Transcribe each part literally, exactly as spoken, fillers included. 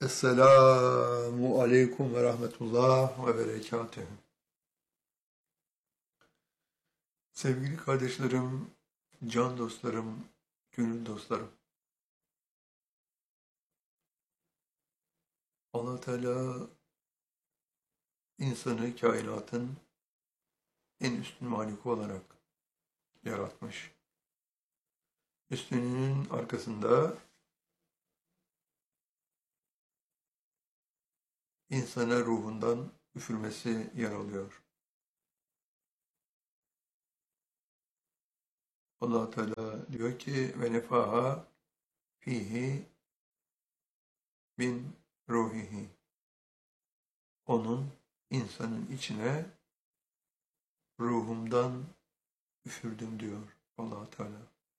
Esselamu aleyküm ve rahmetullah ve berekatühü. Sevgili kardeşlerim, can dostlarım, gönül dostlarım. Allah Teala insanı kainatın en üstün maliki olarak yaratmış. Üstünlüğünün arkasında insana ruhundan üfürmesi yer alıyor. Allah Teala diyor ki ve nefaha fihi bin ruhihi. Onun insanın içine ruhumdan üfürdüm diyor Allah Teala.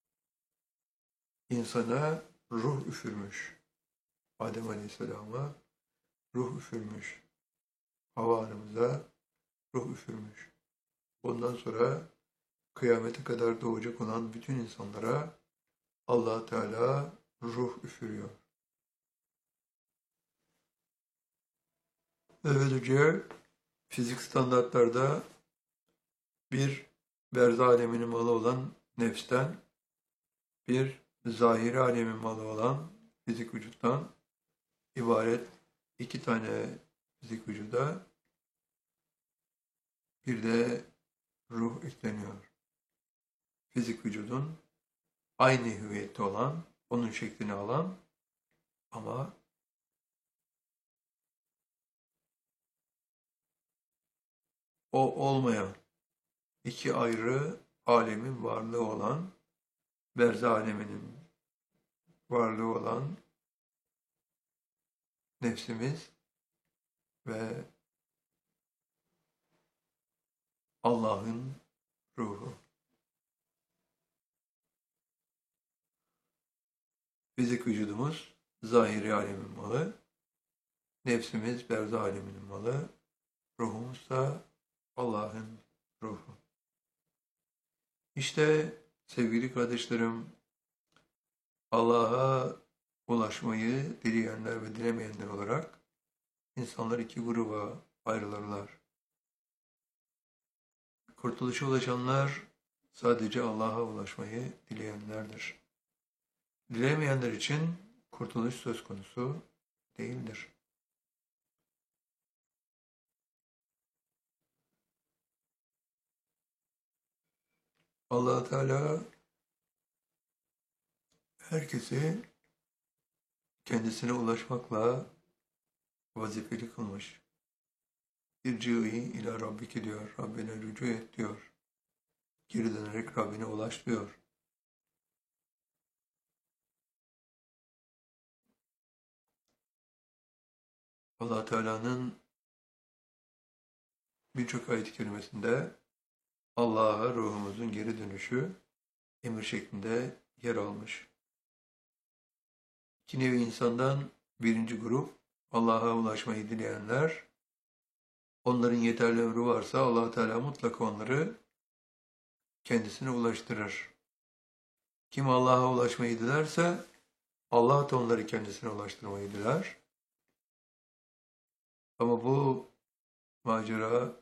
İnsana ruh üfürmüş. Adem Aleyhisselam'a ruh üfürmüş. Havva Hanım'ıza ruh üfürmüş. Ondan sonra kıyamete kadar doğacak olan bütün insanlara Allah Teala ruh üfürüyor. Böylece fizik standartlarda bir berzah aleminin malı olan nefsten, bir zahiri alemin malı olan fizik vücuttan ibaret iki tane fizik vücuda bir de ruh ekleniyor. Fizik vücudun aynı hüviyette olan, onun şeklini alan ama o olmayan iki ayrı alemin varlığı olan, berzah aleminin varlığı olan nefsimiz ve Allah'ın ruhu. Fizik vücudumuz zahiri alemin malı, nefsimiz berzah aleminin malı, ruhumuz da Allah'ın ruhu. İşte sevgili kardeşlerim, Allah'a ulaşmayı dileyenler ve dilemeyenler olarak insanlar iki gruba ayrılırlar. Kurtuluşa ulaşanlar sadece Allah'a ulaşmayı dileyenlerdir. Dilemeyenler için kurtuluş söz konusu değildir. Allah Teala herkesi kendisine ulaşmakla vazifeli kılmış. İrci'i ila Rabbiki diyor, Rabbine rücu et diyor. Geri dönerek Rabbine ulaş diyor. Allah Teala'nın birçok ayet-i kerimesinde Allah'a ruhumuzun geri dönüşü emir şeklinde yer almış. İki nevi insandan birinci grup Allah'a ulaşmayı dileyenler, onların yeterli ömrü varsa Allah Teala mutlaka onları kendisine ulaştırır. Kim Allah'a ulaşmayı dilerse Allah da onları kendisine ulaştırmayı diler. Ama bu macera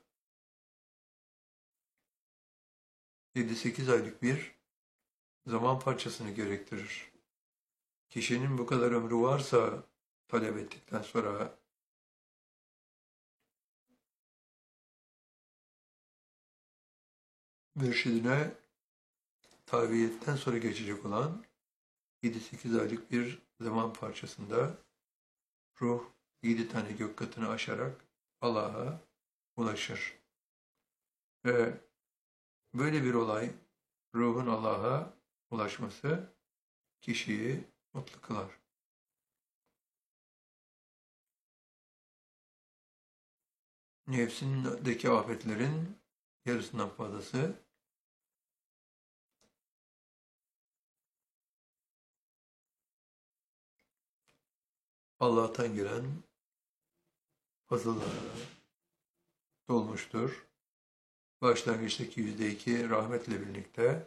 yedi sekiz aylık bir zaman parçasını gerektirir. Kişinin bu kadar ömrü varsa talep ettikten sonra mürşidine tabiyetten sonra geçecek olan yedi sekiz aylık bir zaman parçasında ruh yedi tane gök katını aşarak Allah'a ulaşır. Ve böyle bir olay, ruhun Allah'a ulaşması kişiyi mutlu kılar. Nefsindeki afetlerin yarısından fazlası Allah'tan gelen fazlalarla dolmuştur. Başlangıçtaki yüzde iki rahmetle birlikte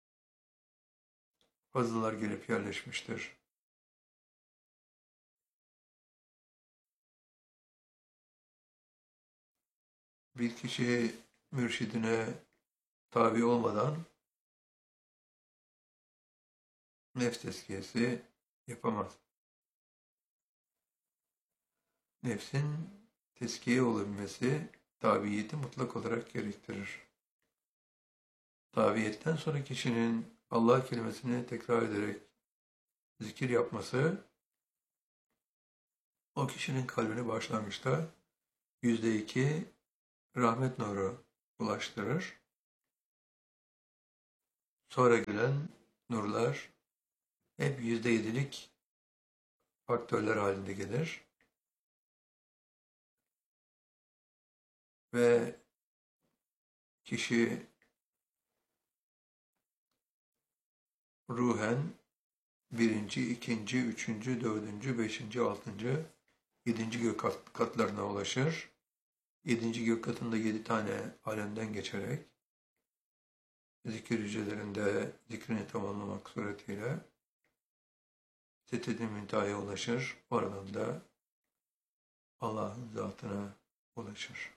fazlalar gelip yerleşmiştir. Bir kişi mürşidine tabi olmadan nefs tezkiyesi yapamaz. Nefsin tezkiye olabilmesi tabiyeti mutlak olarak gerektirir. Tabiyetten sonra kişinin Allah kelimesini tekrar ederek zikir yapması o kişinin kalbini başlangıçta yüzde iki rahmet nuru ulaştırır. Sonra gelen nurlar hep yüzde yedilik faktörler halinde gelir. Ve kişi ruhen birinci, ikinci, üçüncü, dördüncü, beşinci, altıncı, yedinci gök kat, katlarına ulaşır. Yedinci gök katında yedi tane alemden geçerek zikir hücrelerinde zikrini tamamlamak suretiyle Sidret-i Münteha'ya ulaşır. Oradan da Allah'ın zatına ulaşır.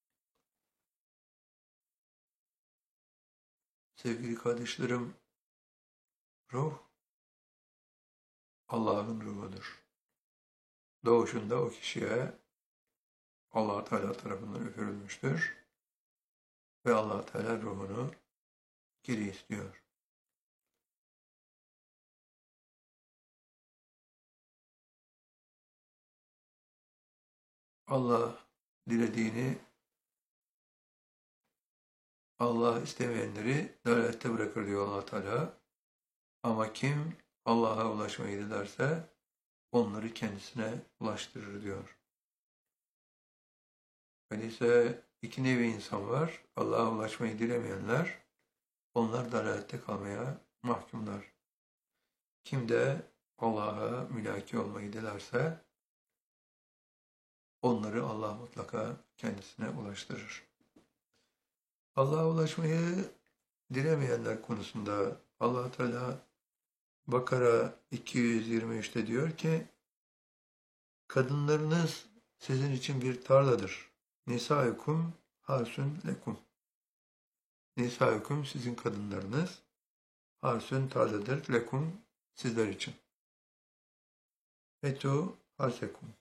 Sevgili kardeşlerim, ruh Allah'ın ruhudur. Doğuşunda o kişiye Allah Teala tarafından üfürülmüştür ve Allah Teala ruhunu geri istiyor. Allah dilediğini, Allah istemeyenleri dalalette bırakır diyor Allah Teala. Ama kim Allah'a ulaşmayı dilerse onları kendisine ulaştırır diyor. Öyleyse iki nevi insan var. Allah'a ulaşmayı dilemeyenler, onlar dalalette kalmaya mahkumlar. Kim de Allah'a mülaki olmayı dilerse onları Allah mutlaka kendisine ulaştırır. Allah'a ulaşmayı dilemeyenler konusunda Allah Teala Bakara iki yüz yirmi üçte diyor ki, kadınlarınız sizin için bir tarladır. Nisaikum harsun lekum. Nisaikum sizin kadınlarınız harsun tarladır lekum sizler için. Etu harsekum.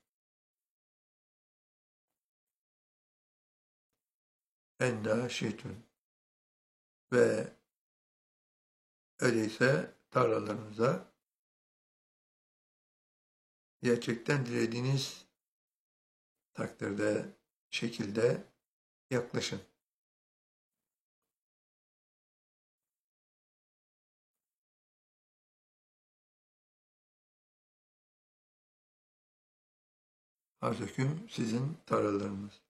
Enda şitun. Ve öyleyse tarlalarınıza gerçekten dilediğiniz takdirde, şekilde yaklaşın. Arzüküm sizin tarlalarınız.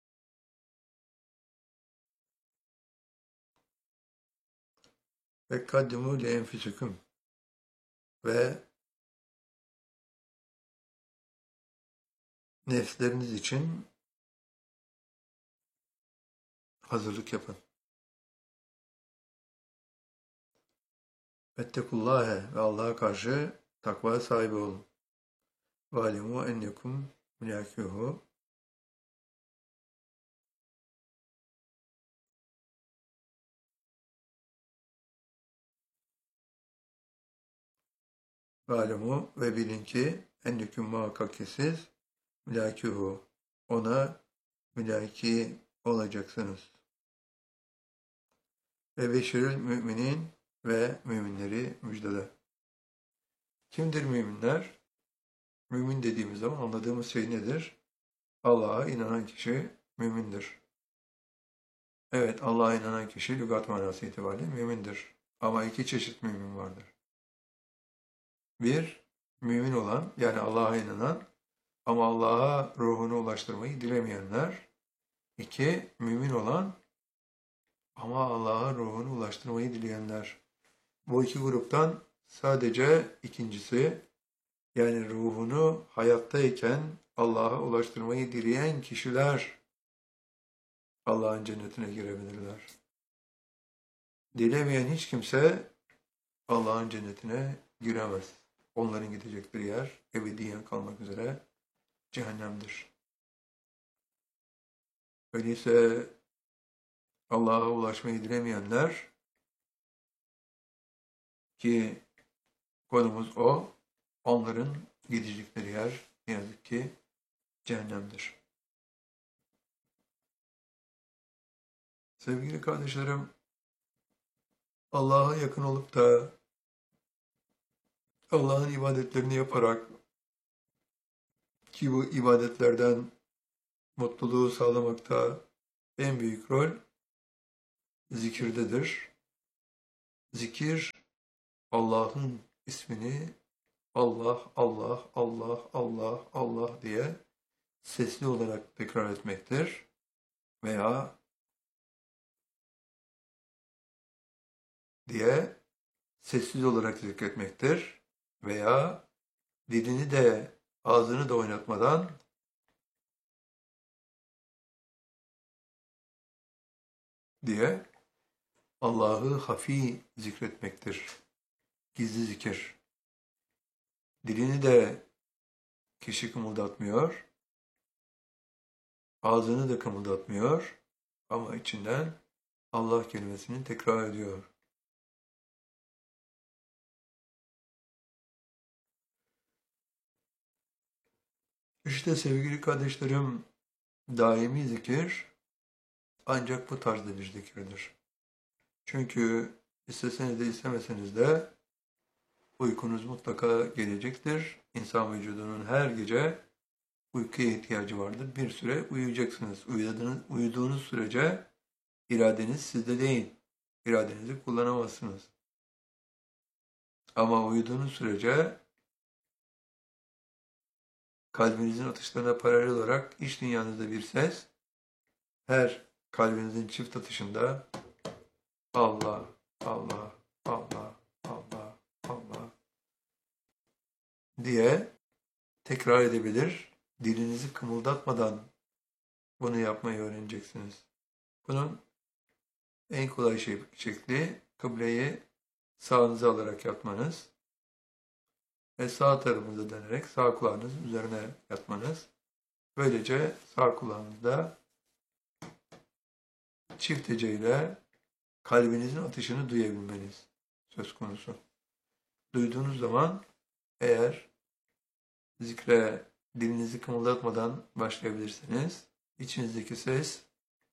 Ve kaddimu le enfüsüküm. Ve nefsleriniz için hazırlık yapın. Vettekullâhe ve Allah'a karşı takva sahibi olun. Ve alimû ennekum mülâkûhû. Ve alimû ve bilin ki enneküm muhakkak ki siz mülâkûhû. Ona mülâki olacaksınız. Ve beşirül müminin ve müminleri müjdele. Kimdir müminler? Mümin dediğimiz zaman anladığımız şey nedir? Allah'a inanan kişi mümindir. Evet, Allah'a inanan kişi lügat manası itibariyle mümindir. Ama iki çeşit mümin vardır. Bir, mümin olan, yani Allah'a inanan ama Allah'a ruhunu ulaştırmayı dilemeyenler. İki, mümin olan ama Allah'a ruhunu ulaştırmayı dileyenler. Bu iki gruptan sadece ikincisi, yani ruhunu hayattayken Allah'a ulaştırmayı dileyen kişiler Allah'ın cennetine girebilirler. Dilemeyen hiç kimse Allah'ın cennetine giremez. Onların gidecekleri yer ebediyen kalmak üzere cehennemdir. Öyleyse Allah'a ulaşmayı dilemeyenler, ki konumuz o, onların gidecekleri yer ne yazık ki cehennemdir. Sevgili kardeşlerim, Allah'a yakın olup da Allah'ın ibadetlerini yaparak, ki bu ibadetlerden mutluluğu sağlamakta en büyük rol zikirdedir. Zikir, Allah'ın ismini Allah, Allah, Allah, Allah, Allah diye sesli olarak tekrar etmektir. Veya diye sessiz olarak zikretmektir. Veya dilini de ağzını da oynatmadan diye Allah'ı hafi zikretmektir. Gizli zikir. Dilini de kişi kımıldatmıyor, ağzını da kımıldatmıyor ama içinden Allah kelimesini tekrar ediyor. İşte sevgili kardeşlerim, daimi zikir ancak bu tarzda bir zikirdir. Çünkü isteseniz de istemeseniz de uykunuz mutlaka gelecektir. İnsan vücudunun her gece uykuya ihtiyacı vardır. Bir süre uyuyacaksınız. Uyuduğunuz, uyuduğunuz sürece iradeniz sizde değil. İradenizi kullanamazsınız. Ama uyuduğunuz sürece kalbinizin atışlarına paralel olarak iç dünyanızda bir ses, her kalbinizin çift atışında Allah, Allah, Allah, Allah, Allah diye tekrar edebilir. Dilinizi kımıldatmadan bunu yapmayı öğreneceksiniz. Bunun en kolay şey, şekli kıbleyi sağınıza alarak yatmanız ve sağ tarafınıza dönerek sağ kulağınızın üzerine yatmanız. Böylece sağ kulağınızda çift heceyle kalbinizin atışını duyabilmeniz söz konusu. Duyduğunuz zaman eğer zikre dilinizi kımıldatmadan başlayabilirsiniz, içinizdeki ses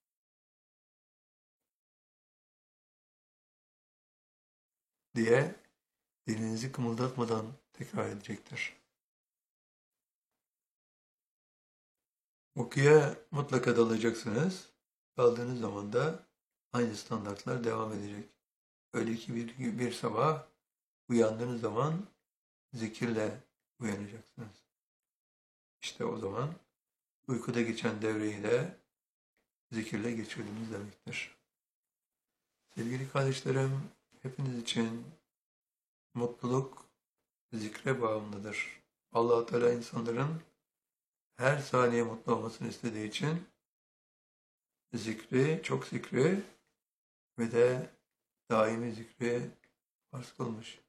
diye dilinizi kımıldatmadan tekrar edecektir. Uykuya mutlaka dalacaksınız. Daldığınız zaman da aynı standartlar devam edecek. Öyle ki bir, bir sabah uyandığınız zaman zikirle uyanacaksınız. İşte o zaman uykuda geçen devreyi de zikirle geçirdiğiniz demektir. Sevgili kardeşlerim, hepiniz için mutluluk zikre bağımlıdır. Allah-u Teala insanların her saniye mutlu olmasını istediği için zikri, çok zikri ve de daimi zikri farz kılmış.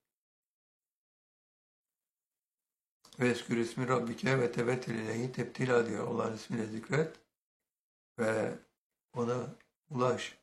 Ve eskür ismi Rabbike ve tevettel ileyhi tebtila diyor. Allah'ın ismiyle zikret ve ona ulaş.